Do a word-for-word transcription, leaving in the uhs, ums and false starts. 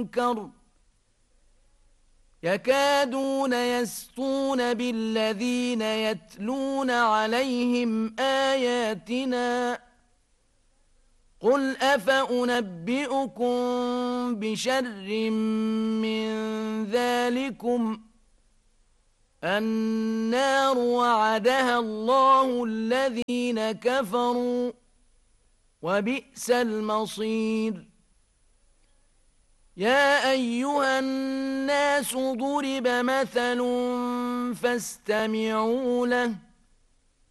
المنكر يكادون يسطون بالذين يتلون عليهم آياتنا قل أفأنبئكم بشر من ذلكم النار وعدها الله الذين كفروا وبئس المصير يا أيها الناس ضرب مثل فاستمعوا له